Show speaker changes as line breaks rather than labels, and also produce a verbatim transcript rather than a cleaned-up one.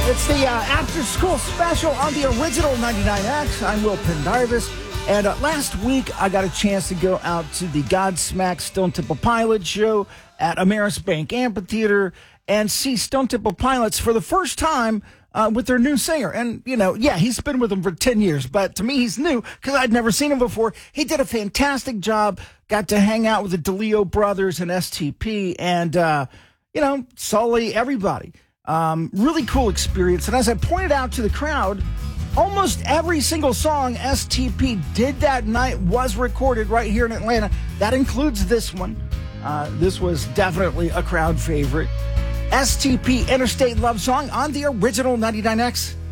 It's the uh, after-school special on the original ninety-nine X. I'm Will Pendarvis. And uh, last week, I got a chance to go out to the Godsmack Stone Temple Pilots show at Ameris Bank Amphitheater and see Stone Temple Pilots for the first time uh, with their new singer. And, you know, yeah, he's been with them for ten years, but to me, he's new because I'd never seen him before. He did a fantastic job, got to hang out with the DeLeo brothers and S T P and, uh, you know, Sully, everybody. Um, really cool experience. And as I pointed out to the crowd, almost every single song S T P did that night was recorded right here in Atlanta. That includes this one. Uh, this was definitely a crowd favorite. S T P Interstate Love Song on the original ninety-nine X.